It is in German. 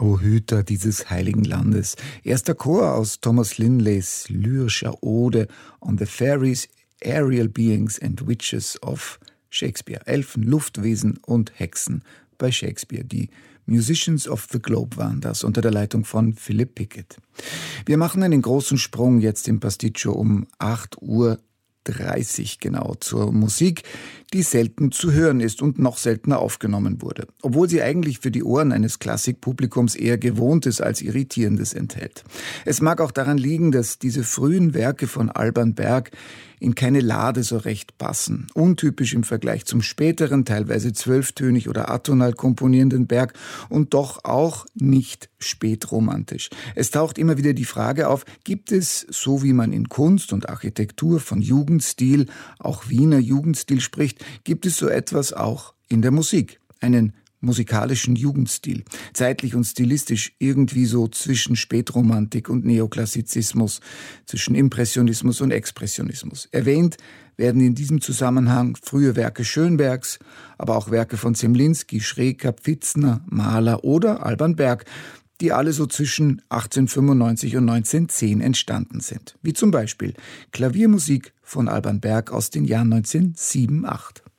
O Hüter dieses heiligen Landes. Erster Chor aus Thomas Linleys lyrischer Ode On the Fairies, Aerial Beings and Witches of Shakespeare. Elfen, Luftwesen und Hexen bei Shakespeare. Die Musicians of the Globe waren das, unter der Leitung von Philip Pickett. Wir machen einen großen Sprung jetzt im Pasticcio um 8:30 Uhr genau zur Musik, die selten zu hören ist und noch seltener aufgenommen wurde, obwohl sie eigentlich für die Ohren eines Klassikpublikums eher Gewohntes als Irritierendes enthält. Es mag auch daran liegen, dass diese frühen Werke von Alban Berg in keine Lade so recht passen, untypisch im Vergleich zum späteren, teilweise zwölftönig oder atonal komponierenden Berg und doch auch nicht spätromantisch. Es taucht immer wieder die Frage auf, gibt es, so wie man in Kunst und Architektur von Jugendstil, auch Wiener Jugendstil spricht, gibt es so etwas auch in der Musik, einen musikalischen Jugendstil, zeitlich und stilistisch irgendwie so zwischen Spätromantik und Neoklassizismus, zwischen Impressionismus und Expressionismus. Erwähnt werden in diesem Zusammenhang frühe Werke Schönbergs, aber auch Werke von Zemlinsky, Schreker, Pfitzner, Mahler oder Alban Berg, die alle so zwischen 1895 und 1910 entstanden sind. Wie zum Beispiel Klaviermusik von Alban Berg aus den Jahren 1907, 8.